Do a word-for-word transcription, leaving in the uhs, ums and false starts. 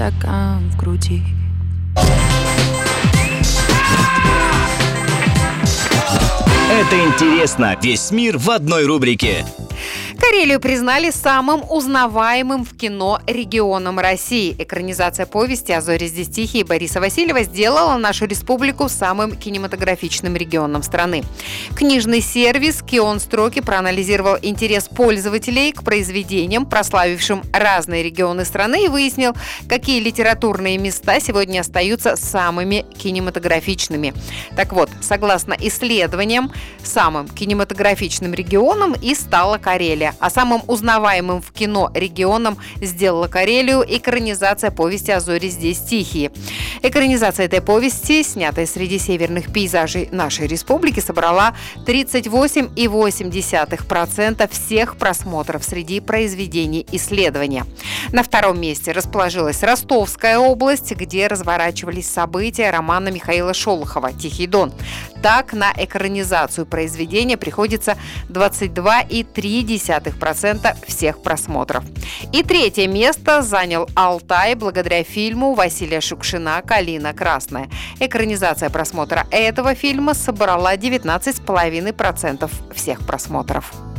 стакан в груди. Это интересно. Весь мир в одной рубрике. Карелию признали самым узнаваемым в кино регионом России. Экранизация повести «А зори здесь тихие» Бориса Васильева сделала нашу республику самым кинематографичным регионом страны. Книжный сервис «Кион Строки» проанализировал интерес пользователей к произведениям, прославившим разные регионы страны, и выяснил, какие литературные места сегодня остаются самыми кинематографичными. Так вот, согласно исследованиям, самым кинематографичным регионом и стала Карелия. А самым узнаваемым в кино регионом сделала Карелию экранизация повести «А зори здесь тихие». Экранизация этой повести, снятая среди северных пейзажей нашей республики, собрала тридцать восемь целых восемь десятых процента всех просмотров среди произведений исследования. На втором месте расположилась Ростовская область, где разворачивались события романа Михаила Шолохова «Тихий Дон». Так, на экранизацию произведения приходится двадцать два целых три десятых процента всех просмотров. И третье место занял Алтай благодаря фильму Василия Шукшина «Калина красная». Экранизация просмотра этого фильма собрала девятнадцать целых пять десятых процента всех просмотров.